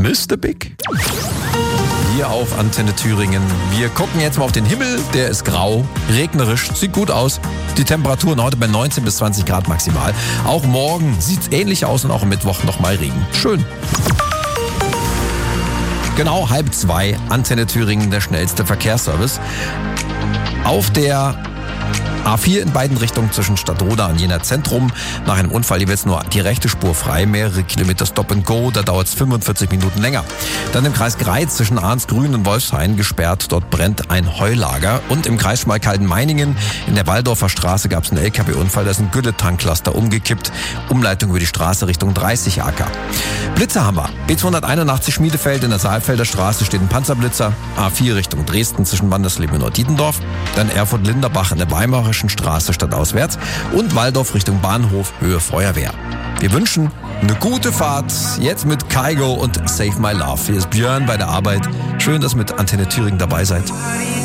Mr. Big. Hier auf Antenne Thüringen. Wir gucken jetzt mal auf den Himmel. Der ist grau, regnerisch, sieht gut aus. Die Temperaturen heute bei 19 bis 20 Grad maximal. Auch morgen sieht's ähnlich aus und auch am Mittwoch nochmal Regen. Schön. Genau 1:30, Antenne Thüringen, der schnellste Verkehrsservice. Auf der A4 in beiden Richtungen zwischen Stadtroda und Jena Zentrum. Nach einem Unfall jeweils nur die rechte Spur frei, mehrere Kilometer Stop and Go, da dauert es 45 Minuten länger. Dann im Kreis Greiz zwischen Arnsgrün und Wolfshain gesperrt, dort brennt ein Heulager. Und im Kreis Schmalkalden-Meiningen in der Waldorfer Straße gab es einen LKW-Unfall, da ist ein Gülletankklaster umgekippt. Umleitung über die Straße Richtung 30 AK. Blitzer haben wir. B281 Schmiedefeld in der Saalfelder Straße steht ein Panzerblitzer. A4 Richtung Dresden zwischen Wandersleben und Nord-Dietendorf. Dann Erfurt-Linderbach in der Weimarischen Straße stadtauswärts und Waldorf Richtung Bahnhof, Höhe Feuerwehr. Wir wünschen eine gute Fahrt, jetzt mit Kygo und Save My Love. Hier ist Björn bei der Arbeit. Schön, dass ihr mit Antenne Thüringen dabei seid.